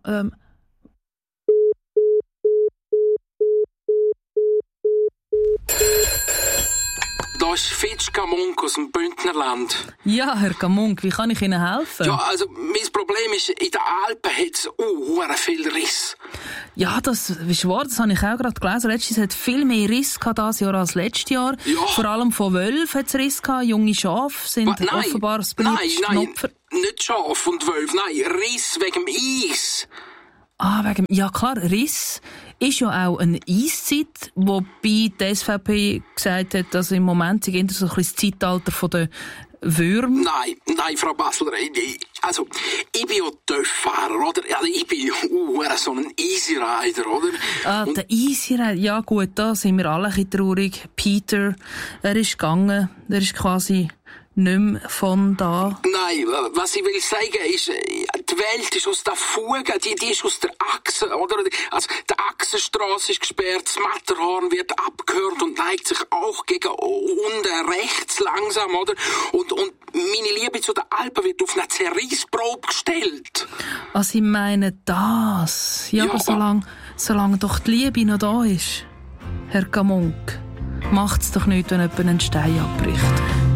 Da ist Fitsch Gamunk aus dem Bündnerland. Ja, Herr Gamunk, wie kann ich Ihnen helfen? Ja, also, mein Problem ist, in den Alpen hat es viel Riss. Ja, das ist wahr, das habe ich auch gerade gelesen. Letztes hat viel mehr Riss gehabt dieses Jahr als letztes Jahr. Ja. Vor allem von Wölfen hat es Riss gehabt. Junge Schafe sind offenbar das beliebteste Opfer. Nicht Schaf und Wölfe, nein, Riss wegen dem Eis. Ja klar, Riss ist ja auch eine Eiszeit, wobei die SVP gesagt hat, dass im Moment sich so ein bisschen das Zeitalter der Würmer. Nein, Frau Basler, also, ich bin ja Töfffahrer, oder? Also, ich bin so ein Easy Rider, oder? Der Easy Rider, ja gut, da sind wir alle ein bisschen traurig. Peter, er ist gegangen, er ist quasi nicht mehr von da. Nein, was ich will sagen ist, die Welt ist aus der Fuge, die ist aus der Achse, oder? Also, die Achsenstrasse ist gesperrt, das Matterhorn wird abgehört und neigt sich auch gegen unten rechts langsam, oder? Und meine Liebe zu den Alpen wird auf eine Zerreissprobe gestellt. Also, ich meine das. Ja, aber solange doch die Liebe noch da ist, Herr Gamunk, macht's doch nicht, wenn jemand einen Stein abbricht.